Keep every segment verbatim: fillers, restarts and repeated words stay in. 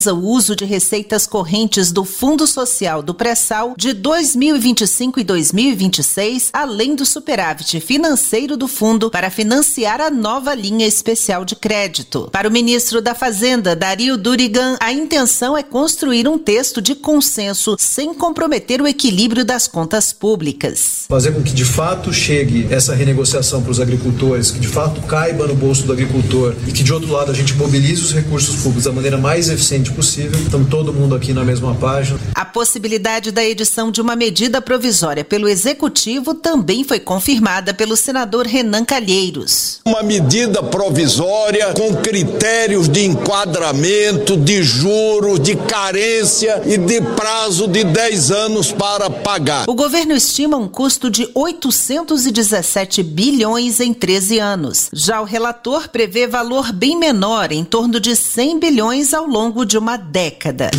autoriza o uso de receitas correntes do Fundo Social do Pré-Sal de dois mil e vinte e cinco e dois mil e vinte e seis, além do superávit financeiro do fundo, para financiar a nova linha especial de crédito. Para o ministro da Fazenda, Dario Durigan, a intenção é construir um texto de consenso sem comprometer o equilíbrio das contas públicas. Fazer com que de fato chegue essa renegociação para os agricultores, que de fato caiba no bolso do agricultor e que de outro lado a gente mobilize os recursos públicos da maneira mais eficiente possível. Então todo mundo aqui na mesma página. A possibilidade da edição de uma medida provisória pelo Executivo também foi confirmada pelo senador Renan Calheiros. Uma medida provisória com critérios de enquadramento, de juros, de carência e de prazo de dez anos para pagar. O governo estima um custo de oitocentos e dezessete bilhões em treze anos. Já o relator prevê valor bem menor, em torno de cem bilhões ao longo de uma década.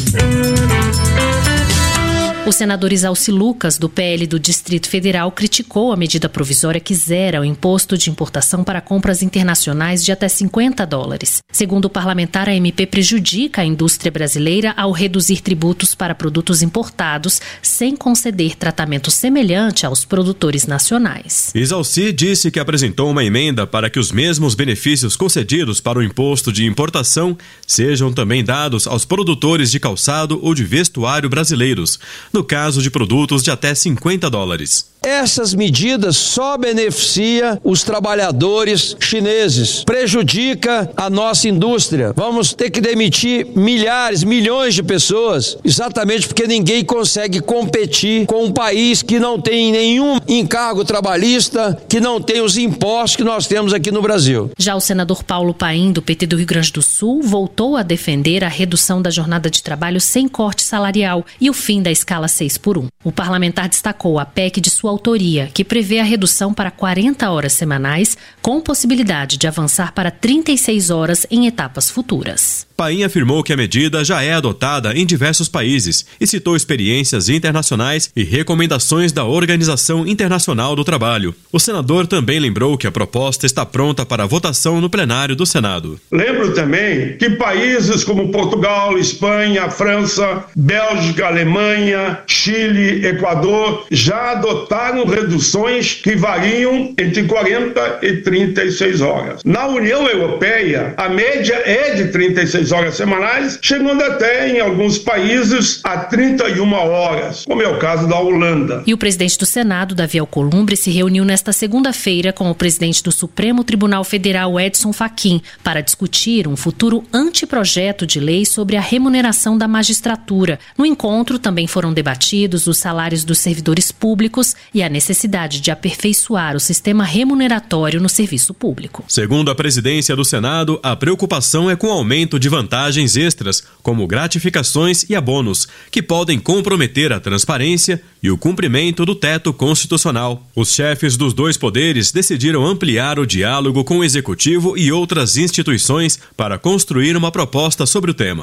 O senador Isalci Lucas, do P L do Distrito Federal, criticou a medida provisória que zera o imposto de importação para compras internacionais de até cinquenta dólares. Segundo o parlamentar, a M P prejudica a indústria brasileira ao reduzir tributos para produtos importados, sem conceder tratamento semelhante aos produtores nacionais. Isalci disse que apresentou uma emenda para que os mesmos benefícios concedidos para o imposto de importação sejam também dados aos produtores de calçado ou de vestuário brasileiros, no caso de produtos de até cinquenta dólares. Essas medidas só beneficiam os trabalhadores chineses, prejudica a nossa indústria. Vamos ter que demitir milhares, milhões de pessoas, exatamente porque ninguém consegue competir com um país que não tem nenhum encargo trabalhista, que não tem os impostos que nós temos aqui no Brasil. Já o senador Paulo Paim, do P T do Rio Grande do Sul, voltou a defender a redução da jornada de trabalho sem corte salarial e o fim da escala seis por um. O parlamentar destacou a P E C de sua autoria, que prevê a redução para quarenta horas semanais, com possibilidade de avançar para trinta e seis horas em etapas futuras. Paim afirmou que a medida já é adotada em diversos países e citou experiências internacionais e recomendações da Organização Internacional do Trabalho. O senador também lembrou que a proposta está pronta para votação no plenário do Senado. Lembro também que países como Portugal, Espanha, França, Bélgica, Alemanha, Chile, Equador já adotaram reduções que variam entre quarenta e trinta e seis horas. Na União Europeia, a média é de trinta e seis horas semanais, chegando até, em alguns países, a trinta e uma horas, como é o caso da Holanda. E o presidente do Senado, Davi Alcolumbre, se reuniu nesta segunda-feira com o presidente do Supremo Tribunal Federal, Edson Fachin, para discutir um futuro anteprojeto de lei sobre a remuneração da magistratura. No encontro também foram debatidos os salários dos servidores públicos e a necessidade de aperfeiçoar o sistema remuneratório no serviço público. Segundo a presidência do Senado, a preocupação é com o aumento de vantagens extras, como gratificações e abonos, que podem comprometer a transparência e o cumprimento do teto constitucional. Os chefes dos dois poderes decidiram ampliar o diálogo com o Executivo e outras instituições para construir uma proposta sobre o tema.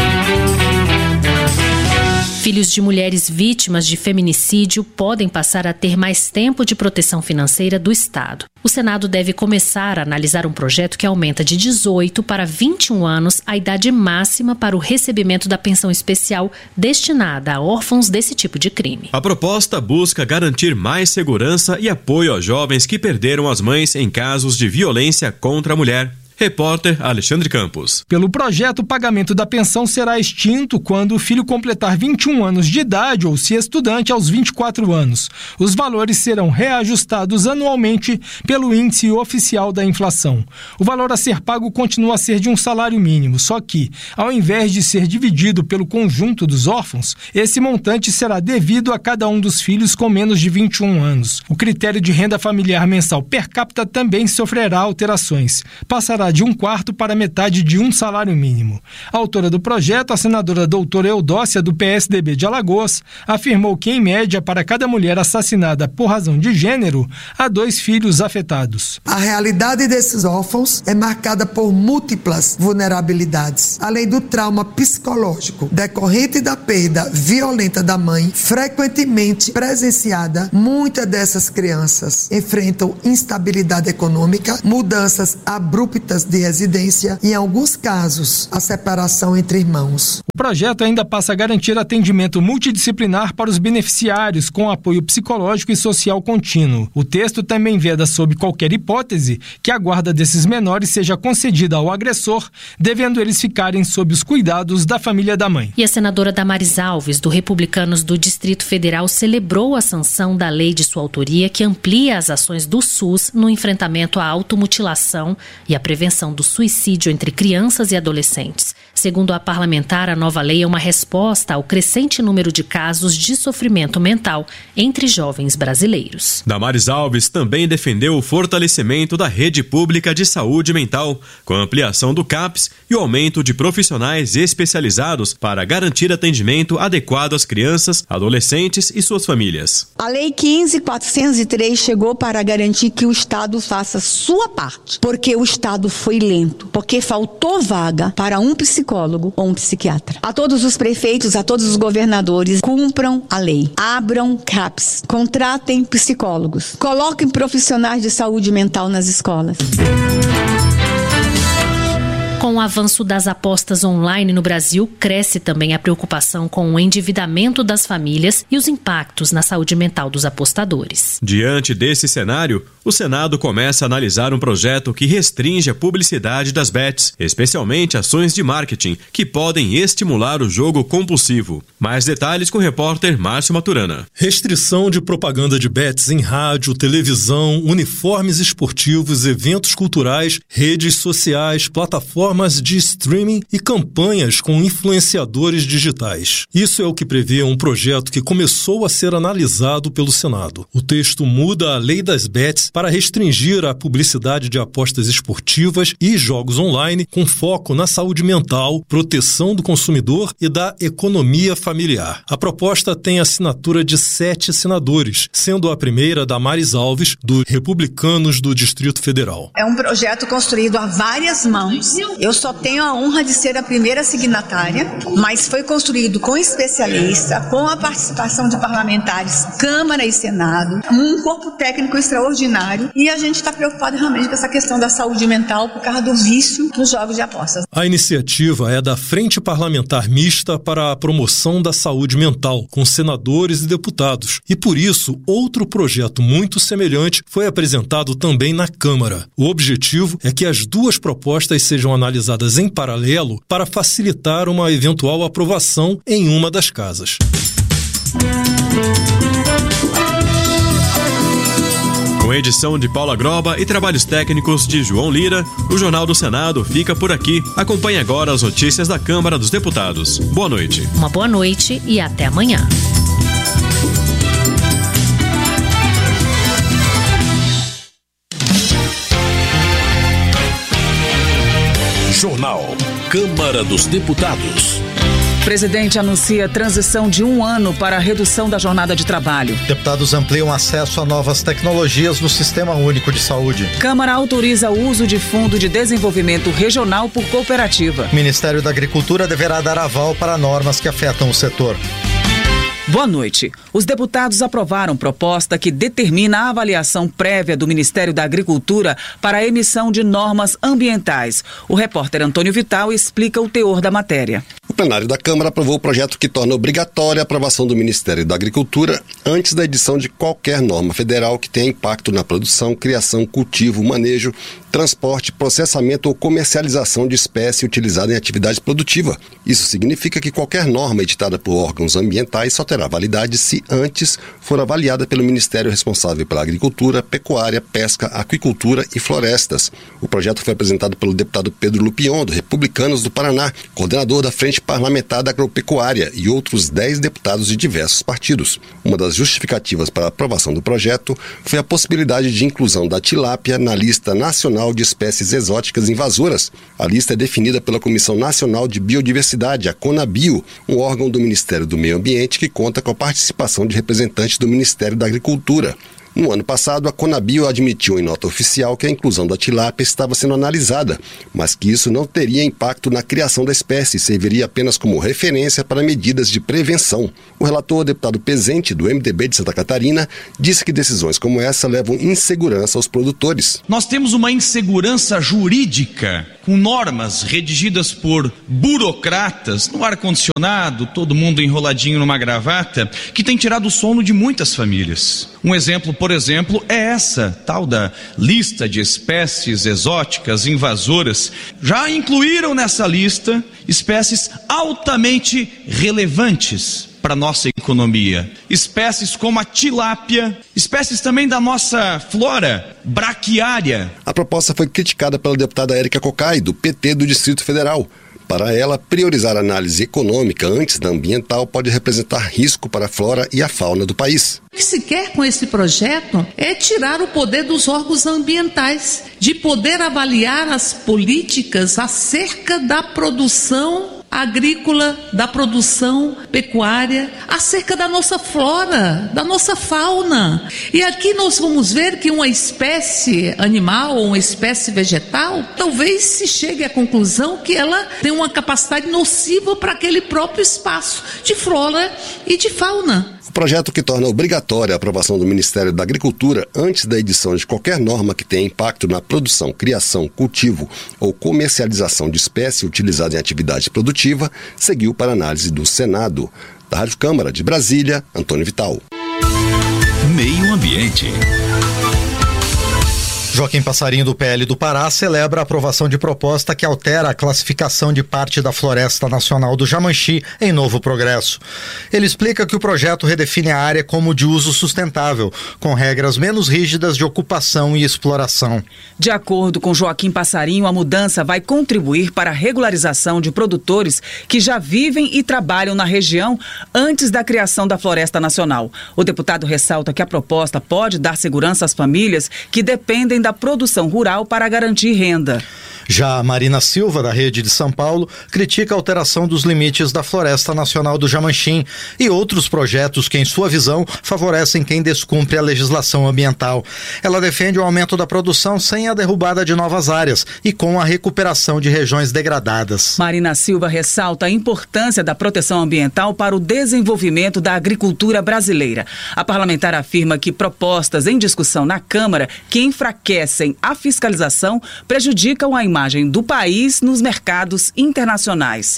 Filhos de mulheres vítimas de feminicídio podem passar a ter mais tempo de proteção financeira do Estado. O Senado deve começar a analisar um projeto que aumenta de dezoito para vinte e um anos a idade máxima para o recebimento da pensão especial destinada a órfãos desse tipo de crime. A proposta busca garantir mais segurança e apoio a jovens que perderam as mães em casos de violência contra a mulher. Repórter Alexandre Campos. Pelo projeto, o pagamento da pensão será extinto quando o filho completar vinte e um anos de idade ou se estudante aos vinte e quatro anos. Os valores serão reajustados anualmente pelo índice oficial da inflação. O valor a ser pago continua a ser de um salário mínimo, só que, ao invés de ser dividido pelo conjunto dos órfãos, esse montante será devido a cada um dos filhos com menos de vinte e um anos. O critério de renda familiar mensal per capita também sofrerá alterações. Passará de um quarto para metade de um salário mínimo. A autora do projeto, a senadora doutora Eudócia, do P S D B de Alagoas, afirmou que, em média, para cada mulher assassinada por razão de gênero, há dois filhos afetados. A realidade desses órfãos é marcada por múltiplas vulnerabilidades, além do trauma psicológico decorrente da perda violenta da mãe, frequentemente presenciada. Muitas dessas crianças enfrentam instabilidade econômica, mudanças abruptas mudança de residência e, em alguns casos, a separação entre irmãos. O projeto ainda passa a garantir atendimento multidisciplinar para os beneficiários com apoio psicológico e social contínuo. O texto também veda, sob qualquer hipótese, que a guarda desses menores seja concedida ao agressor, devendo eles ficarem sob os cuidados da família da mãe. E a senadora Damares Alves, do Republicanos do Distrito Federal, celebrou a sanção da lei de sua autoria que amplia as ações do SUS no enfrentamento à automutilação e à prevenção do suicídio entre crianças e adolescentes. Segundo a parlamentar, a nova lei é uma resposta ao crescente número de casos de sofrimento mental entre jovens brasileiros. Damares Alves também defendeu o fortalecimento da rede pública de saúde mental, com a ampliação do CAPS e o aumento de profissionais especializados para garantir atendimento adequado às crianças, adolescentes e suas famílias. A Lei quinze mil quatrocentos e três chegou para garantir que o Estado faça sua parte, porque o Estado foi lento, porque faltou vaga para um psicólogo ou um psiquiatra. A todos os prefeitos, a todos os governadores, cumpram a lei. Abram CAPS, contratem psicólogos, coloquem profissionais de saúde mental nas escolas. Com o avanço das apostas online no Brasil, cresce também a preocupação com o endividamento das famílias e os impactos na saúde mental dos apostadores. Diante desse cenário, o Senado começa a analisar um projeto que restringe a publicidade das bets, especialmente ações de marketing, que podem estimular o jogo compulsivo. Mais detalhes com o repórter Márcio Maturana. Restrição de propaganda de bets em rádio, televisão, uniformes esportivos, eventos culturais, redes sociais, plataformas de streaming e campanhas com influenciadores digitais. Isso é o que prevê um projeto que começou a ser analisado pelo Senado. O texto muda a lei das bets para restringir a publicidade de apostas esportivas e jogos online com foco na saúde mental, proteção do consumidor e da economia familiar. A proposta tem assinatura de sete senadores, sendo a primeira Damares Alves, do Republicanos do Distrito Federal. É um projeto construído a várias mãos. Eu só tenho a honra de ser a primeira signatária, mas foi construído com especialista, com a participação de parlamentares, Câmara e Senado, um corpo técnico extraordinário, e a gente está preocupado realmente com essa questão da saúde mental por causa do vício nos jogos de apostas. A iniciativa é da Frente Parlamentar Mista para a Promoção da Saúde Mental, com senadores e deputados, e por isso outro projeto muito semelhante foi apresentado também na Câmara. O objetivo é que as duas propostas sejam analisadas analisadas em paralelo para facilitar uma eventual aprovação em uma das casas. Com edição de Paula Groba e trabalhos técnicos de João Lira, o Jornal do Senado fica por aqui. Acompanhe agora as notícias da Câmara dos Deputados. Boa noite. Uma boa noite e até amanhã. Jornal Câmara dos Deputados. O presidente anuncia transição de um ano para a redução da jornada de trabalho. Deputados ampliam acesso a novas tecnologias no Sistema Único de Saúde. Câmara autoriza o uso de Fundo de Desenvolvimento Regional por cooperativa. O Ministério da Agricultura deverá dar aval para normas que afetam o setor. Boa noite. Os deputados aprovaram proposta que determina a avaliação prévia do Ministério da Agricultura para a emissão de normas ambientais. O repórter Antônio Vital explica o teor da matéria. O plenário da Câmara aprovou o projeto que torna obrigatória a aprovação do Ministério da Agricultura antes da edição de qualquer norma federal que tenha impacto na produção, criação, cultivo, manejo, transporte, processamento ou comercialização de espécie utilizada em atividade produtiva. Isso significa que qualquer norma editada por órgãos ambientais só terá validade se antes for avaliada pelo Ministério responsável pela Agricultura, Pecuária, Pesca, Aquicultura e Florestas. O projeto foi apresentado pelo deputado Pedro Lupion, do Republicanos do Paraná, coordenador da Frente Parlamentar da Agropecuária, e outros dez deputados de diversos partidos. Uma das justificativas para a aprovação do projeto foi a possibilidade de inclusão da tilápia na lista nacional de espécies exóticas invasoras. A lista é definida pela Comissão Nacional de Biodiversidade, a CONABio, um órgão do Ministério do Meio Ambiente que conta com a participação de representantes do Ministério da Agricultura. No ano passado, a Conabio admitiu em nota oficial que a inclusão da tilápia estava sendo analisada, mas que isso não teria impacto na criação da espécie e serviria apenas como referência para medidas de prevenção. O relator, deputado Pezente, do M D B de Santa Catarina, disse que decisões como essa levam insegurança aos produtores. Nós temos uma insegurança jurídica, com normas redigidas por burocratas, no ar-condicionado, todo mundo enroladinho numa gravata, que tem tirado o sono de muitas famílias. Um exemplo, por exemplo, é essa tal da lista de espécies exóticas invasoras. Já incluíram nessa lista espécies altamente relevantes para a nossa economia. Espécies como a tilápia, espécies também da nossa flora braquiária. A proposta foi criticada pela deputada Érica Cocai, do P T do Distrito Federal. Para ela, priorizar a análise econômica antes da ambiental pode representar risco para a flora e a fauna do país. O que se quer com esse projeto é tirar o poder dos órgãos ambientais, de poder avaliar as políticas acerca da produção agrícola, da produção pecuária, acerca da nossa flora, da nossa fauna. E aqui nós vamos ver que uma espécie animal ou uma espécie vegetal, talvez se chegue à conclusão que ela tem uma capacidade nociva para aquele próprio espaço de flora e de fauna. O projeto que torna obrigatória a aprovação do Ministério da Agricultura antes da edição de qualquer norma que tenha impacto na produção, criação, cultivo ou comercialização de espécie utilizada em atividade produtiva seguiu para análise do Senado. Da Rádio Câmara de Brasília, Antônio Vital. Meio Ambiente. Joaquim Passarinho, do P L do Pará, celebra a aprovação de proposta que altera a classificação de parte da Floresta Nacional do Jamanchi em Novo Progresso. Ele explica que o projeto redefine a área como de uso sustentável, com regras menos rígidas de ocupação e exploração. De acordo com Joaquim Passarinho, a mudança vai contribuir para a regularização de produtores que já vivem e trabalham na região antes da criação da Floresta Nacional. O deputado ressalta que a proposta pode dar segurança às famílias que dependem da produção rural para garantir renda. Já a Marina Silva, da Rede de São Paulo, critica a alteração dos limites da Floresta Nacional do Jamanchim e outros projetos que, em sua visão, favorecem quem descumpre a legislação ambiental. Ela defende o aumento da produção sem a derrubada de novas áreas e com a recuperação de regiões degradadas. Marina Silva ressalta a importância da proteção ambiental para o desenvolvimento da agricultura brasileira. A parlamentar afirma que propostas em discussão na Câmara que enfraquecem a fiscalização prejudicam a imagem do país nos mercados internacionais.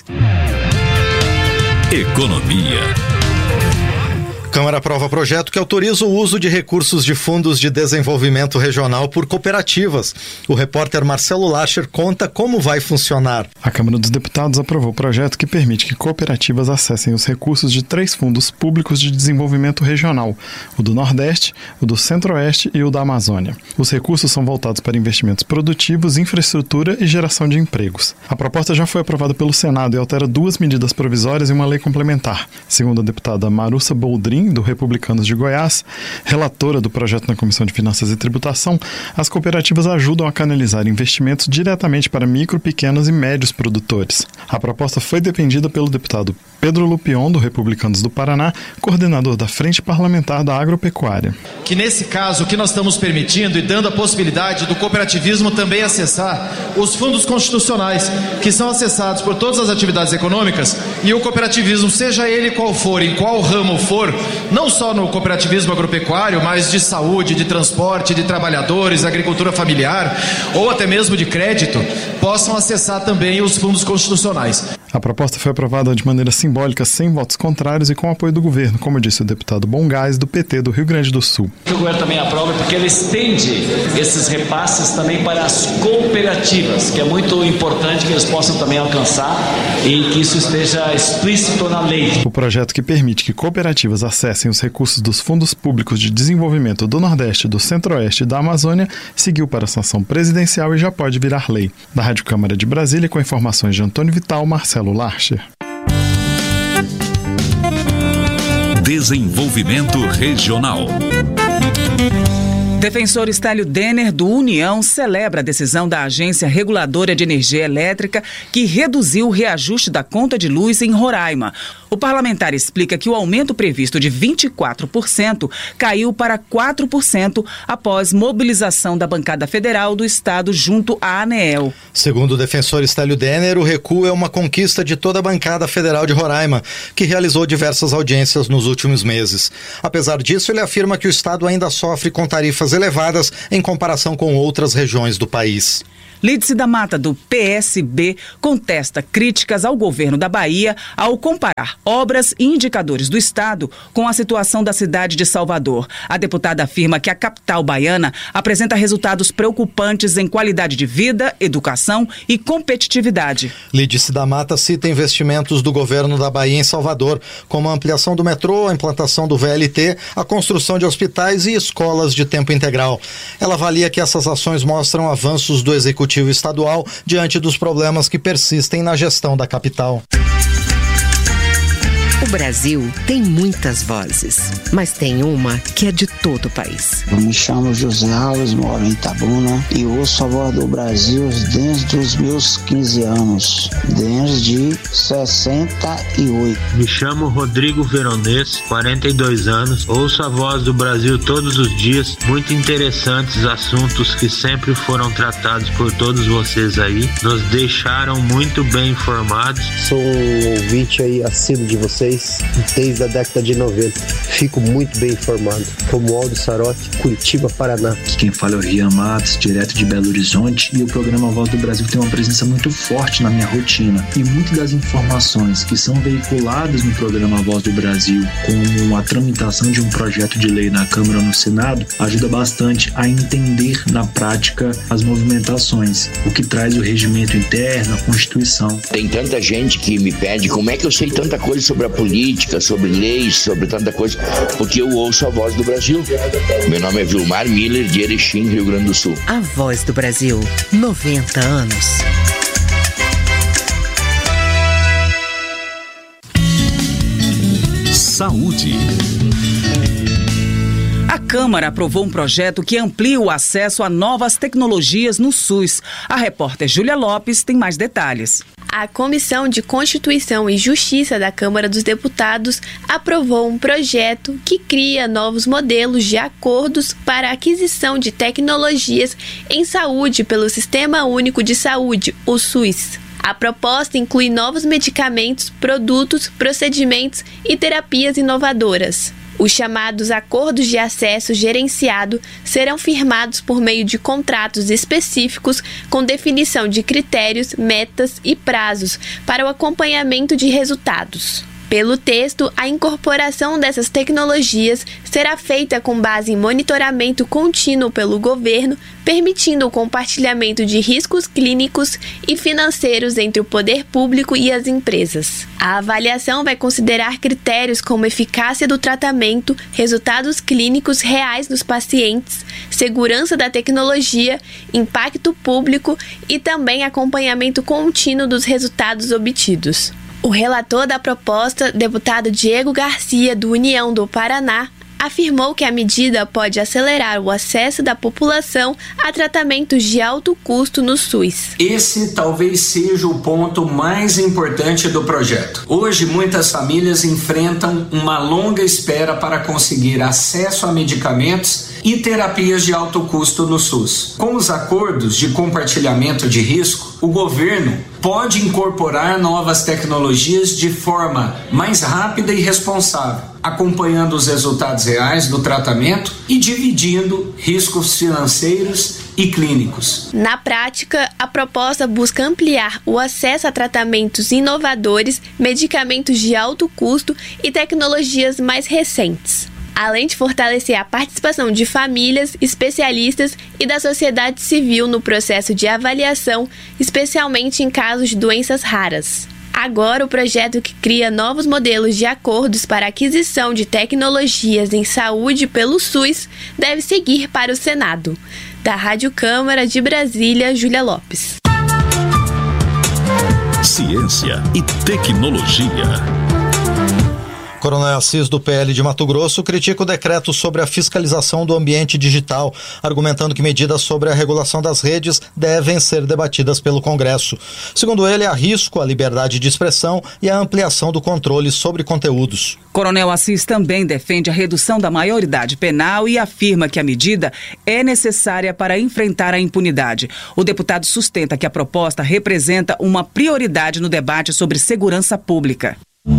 Economia. Câmara aprova projeto que autoriza o uso de recursos de fundos de desenvolvimento regional por cooperativas. O repórter Marcelo Larcher conta como vai funcionar. A Câmara dos Deputados aprovou o projeto que permite que cooperativas acessem os recursos de três fundos públicos de desenvolvimento regional, o do Nordeste, o do Centro-Oeste e o da Amazônia. Os recursos são voltados para investimentos produtivos, infraestrutura e geração de empregos. A proposta já foi aprovada pelo Senado e altera duas medidas provisórias e uma lei complementar. Segundo a deputada Marussa Boldrin, do Republicanos de Goiás, relatora do projeto na Comissão de Finanças e Tributação, as cooperativas ajudam a canalizar investimentos diretamente para micro, pequenos e médios produtores. A proposta foi defendida pelo deputado Pedro Lupion, do Republicanos do Paraná, coordenador da Frente Parlamentar da Agropecuária. Que nesse caso, o que nós estamos permitindo e dando a possibilidade do cooperativismo também acessar os fundos constitucionais, que são acessados por todas as atividades econômicas, e o cooperativismo, seja ele qual for, em qual ramo for, não só no cooperativismo agropecuário, mas de saúde, de transporte, de trabalhadores, agricultura familiar, ou até mesmo de crédito, possam acessar também os fundos constitucionais. A proposta foi aprovada de maneira simbólica, sem votos contrários e com apoio do governo, como disse o deputado Bongás, do P T do Rio Grande do Sul. O governo também aprova porque ele estende esses repasses também para as cooperativas, que é muito importante que eles possam também alcançar e que isso esteja explícito na lei. O projeto que permite que cooperativas acessem os recursos dos fundos públicos de desenvolvimento do Nordeste, do Centro-Oeste e da Amazônia seguiu para a sanção presidencial e já pode virar lei. Da Rádio Câmara de Brasília, com informações de Antônio Vital, Marcelo Larcher. Desenvolvimento Regional. Defensor Estélio Denner, do União, celebra a decisão da Agência Reguladora de Energia Elétrica que reduziu o reajuste da conta de luz em Roraima. O parlamentar explica que o aumento previsto de vinte e quatro por cento caiu para quatro por cento após mobilização da bancada federal do estado junto à ANEEL. Segundo o defensor Estélio Denner, o recuo é uma conquista de toda a bancada federal de Roraima, que realizou diversas audiências nos últimos meses. Apesar disso, ele afirma que o estado ainda sofre com tarifas elevadas em comparação com outras regiões do país. Lídice da Mata, do P S B, contesta críticas ao governo da Bahia ao comparar obras e indicadores do estado com a situação da cidade de Salvador. A deputada afirma que a capital baiana apresenta resultados preocupantes em qualidade de vida, educação e competitividade. Lídice da Mata cita investimentos do governo da Bahia em Salvador, como a ampliação do metrô, a implantação do V L T, a construção de hospitais e escolas de tempo integral. Ela avalia que essas ações mostram avanços do executivo estadual diante dos problemas que persistem na gestão da capital. O Brasil tem muitas vozes, mas tem uma que é de todo o país. Eu me chamo José Alves, moro em Itabuna e ouço a voz do Brasil desde os meus quinze anos, desde sessenta e oito. Me chamo Rodrigo Veronês, quarenta e dois anos, ouço a voz do Brasil todos os dias, muito interessantes assuntos que sempre foram tratados por todos vocês aí, nos deixaram muito bem informados. Sou um ouvinte aí assíduo de vocês desde a década de noventa. Fico muito bem informado. Romualdo Sarotti, Curitiba, Paraná. Quem fala é o Rian Matos, direto de Belo Horizonte, e o programa Voz do Brasil tem uma presença muito forte na minha rotina. E muitas das informações que são veiculadas no programa Voz do Brasil, como a tramitação de um projeto de lei na Câmara ou no Senado, ajuda bastante a entender na prática as movimentações, o que traz o regimento interno, a Constituição. Tem tanta gente que me pede como é que eu sei tanta coisa sobre a política, sobre leis, sobre tanta coisa, porque eu ouço a Voz do Brasil. Meu nome é Vilmar Miller, de Erechim, Rio Grande do Sul. A Voz do Brasil, noventa anos. Saúde. A Câmara aprovou um projeto que amplia o acesso a novas tecnologias no SUS. A repórter Júlia Lopes tem mais detalhes. A Comissão de Constituição e Justiça da Câmara dos Deputados aprovou um projeto que cria novos modelos de acordos para a aquisição de tecnologias em saúde pelo Sistema Único de Saúde, o SUS. A proposta inclui novos medicamentos, produtos, procedimentos e terapias inovadoras. Os chamados acordos de acesso gerenciado serão firmados por meio de contratos específicos com definição de critérios, metas e prazos para o acompanhamento de resultados. Pelo texto, a incorporação dessas tecnologias será feita com base em monitoramento contínuo pelo governo, permitindo o compartilhamento de riscos clínicos e financeiros entre o poder público e as empresas. A avaliação vai considerar critérios como eficácia do tratamento, resultados clínicos reais nos pacientes, segurança da tecnologia, impacto público e também acompanhamento contínuo dos resultados obtidos. O relator da proposta, deputado Diego Garcia, do União do Paraná, afirmou que a medida pode acelerar o acesso da população a tratamentos de alto custo no SUS. Esse talvez seja o ponto mais importante do projeto. Hoje, muitas famílias enfrentam uma longa espera para conseguir acesso a medicamentos e terapias de alto custo no SUS. Com os acordos de compartilhamento de risco, o governo pode incorporar novas tecnologias de forma mais rápida e responsável, acompanhando os resultados reais do tratamento e dividindo riscos financeiros e clínicos. Na prática, a proposta busca ampliar o acesso a tratamentos inovadores, medicamentos de alto custo e tecnologias mais recentes, além de fortalecer a participação de famílias, especialistas e da sociedade civil no processo de avaliação, especialmente em casos de doenças raras. Agora, o projeto que cria novos modelos de acordos para aquisição de tecnologias em saúde pelo SUS deve seguir para o Senado. Da Rádio Câmara de Brasília, Júlia Lopes. Ciência e tecnologia. Coronel Assis, do P L de Mato Grosso, critica o decreto sobre a fiscalização do ambiente digital, argumentando que medidas sobre a regulação das redes devem ser debatidas pelo Congresso. Segundo ele, há risco à liberdade de expressão e à ampliação do controle sobre conteúdos. Coronel Assis também defende a redução da maioridade penal e afirma que a medida é necessária para enfrentar a impunidade. O deputado sustenta que a proposta representa uma prioridade no debate sobre segurança pública.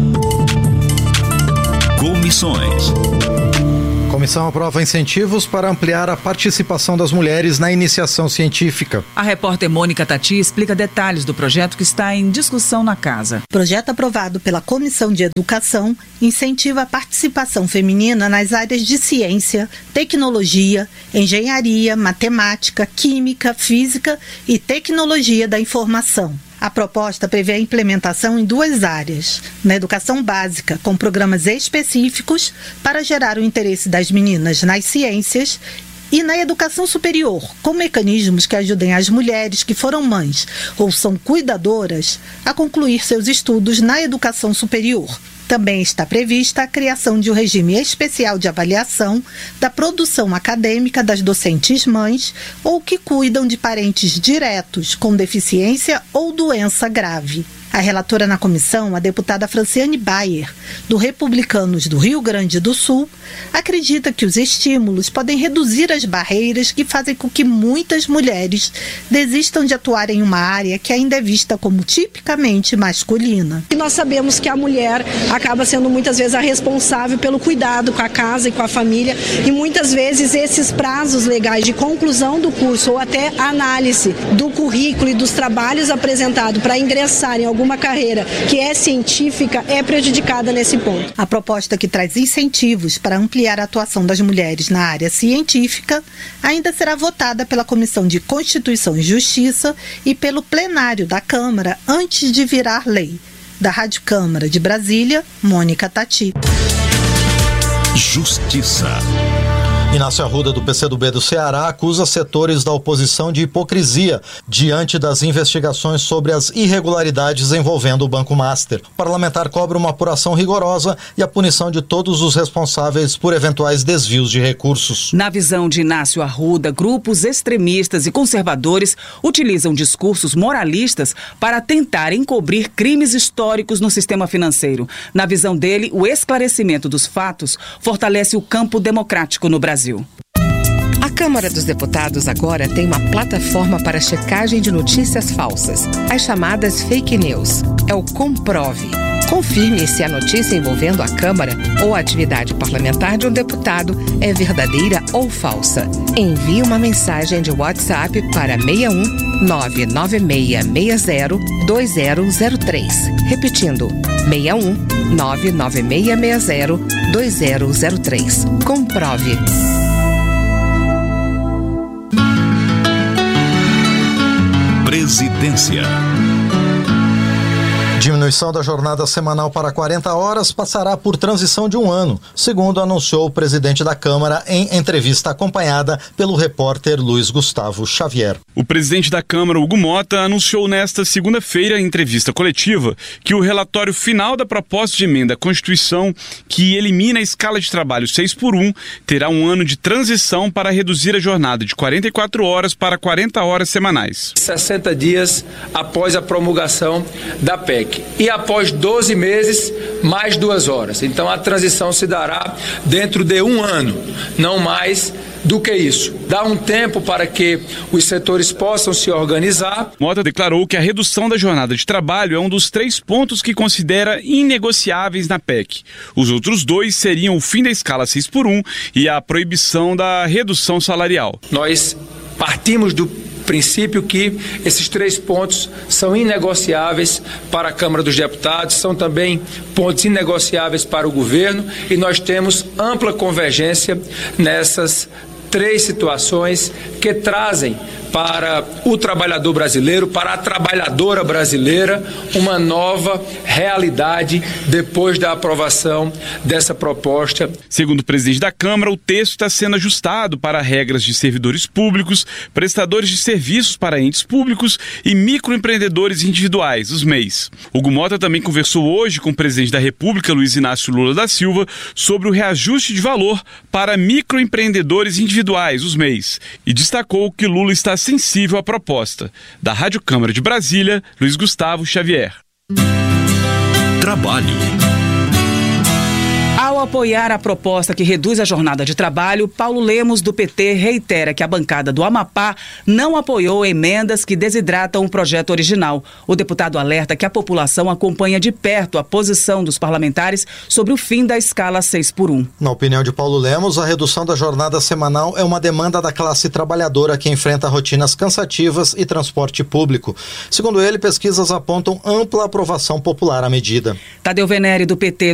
Comissões. Comissão aprova incentivos para ampliar a participação das mulheres na iniciação científica. A repórter Mônica Tati explica detalhes do projeto que está em discussão na casa. O projeto aprovado pela Comissão de Educação incentiva a participação feminina nas áreas de ciência, tecnologia, engenharia, matemática, química, física e tecnologia da informação. A proposta prevê a implementação em duas áreas. Na educação básica, com programas específicos para gerar o interesse das meninas nas ciências, e na educação superior, com mecanismos que ajudem as mulheres que foram mães ou são cuidadoras a concluir seus estudos na educação superior. Também está prevista a criação de um regime especial de avaliação da produção acadêmica das docentes mães ou que cuidam de parentes diretos com deficiência ou doença grave. A relatora na comissão, a deputada Franciane Bayer, do Republicanos do Rio Grande do Sul, acredita que os estímulos podem reduzir as barreiras que fazem com que muitas mulheres desistam de atuar em uma área que ainda é vista como tipicamente masculina. E nós sabemos que a mulher acaba sendo muitas vezes a responsável pelo cuidado com a casa e com a família, e muitas vezes esses prazos legais de conclusão do curso ou até análise do currículo e dos trabalhos apresentados para ingressar em algum uma carreira que é científica é prejudicada nesse ponto. A proposta, que traz incentivos para ampliar a atuação das mulheres na área científica, ainda será votada pela Comissão de Constituição e Justiça e pelo plenário da Câmara antes de virar lei. Da Rádio Câmara de Brasília, Mônica Tati. Justiça. Inácio Arruda, do P C do B do Ceará, acusa setores da oposição de hipocrisia diante das investigações sobre as irregularidades envolvendo o Banco Master. O parlamentar cobra uma apuração rigorosa e a punição de todos os responsáveis por eventuais desvios de recursos. Na visão de Inácio Arruda, grupos extremistas e conservadores utilizam discursos moralistas para tentar encobrir crimes históricos no sistema financeiro. Na visão dele, o esclarecimento dos fatos fortalece o campo democrático no Brasil. A Câmara dos Deputados agora tem uma plataforma para checagem de notícias falsas, as chamadas fake news. É o Comprove. Confirme se a notícia envolvendo a Câmara ou a atividade parlamentar de um deputado é verdadeira ou falsa. Envie uma mensagem de WhatsApp para seis um nove nove seis seis zero dois zero zero três. Repetindo, seis um nove nove seis seis zero dois zero zero três. Comprove. Presidência. Diminuição da jornada semanal para quarenta horas passará por transição de um ano, segundo anunciou o presidente da Câmara em entrevista acompanhada pelo repórter Luiz Gustavo Xavier. O presidente da Câmara, Hugo Mota, anunciou nesta segunda-feira, em entrevista coletiva, que o relatório final da proposta de emenda à Constituição, que elimina a escala de trabalho seis por um, terá um ano de transição para reduzir a jornada de quarenta e quatro horas para quarenta horas semanais. sessenta dias após a promulgação da P E C. E após doze meses, mais duas horas. Então a transição se dará dentro de um ano, não mais do que isso. Dá um tempo para que os setores possam se organizar. Mota declarou que a redução da jornada de trabalho é um dos três pontos que considera inegociáveis na P E C. Os outros dois seriam o fim da escala seis por um e a proibição da redução salarial. Nós partimos do princípio que esses três pontos são inegociáveis para a Câmara dos Deputados, são também pontos inegociáveis para o governo, e nós temos ampla convergência nessas três situações que trazem para o trabalhador brasileiro, para a trabalhadora brasileira, uma nova realidade depois da aprovação dessa proposta. Segundo o presidente da Câmara, o texto está sendo ajustado para regras de servidores públicos, prestadores de serviços para entes públicos e microempreendedores individuais, os M E Is. Hugo Mota também conversou hoje com o presidente da República, Luiz Inácio Lula da Silva, sobre o reajuste de valor para microempreendedores individuais, os M E Is, e destacou que Lula está sensível à proposta. Da Rádio Câmara de Brasília, Luiz Gustavo Xavier. Trabalho. Ao apoiar a proposta que reduz a jornada de trabalho, Paulo Lemos, do P T, reitera que a bancada do Amapá não apoiou emendas que desidratam o projeto original. O deputado alerta que a população acompanha de perto a posição dos parlamentares sobre o fim da escala seis por um. Na opinião de Paulo Lemos, a redução da jornada semanal é uma demanda da classe trabalhadora que enfrenta rotinas cansativas e transporte público. Segundo ele, pesquisas apontam ampla aprovação popular à medida. Tadeu Venere, do P T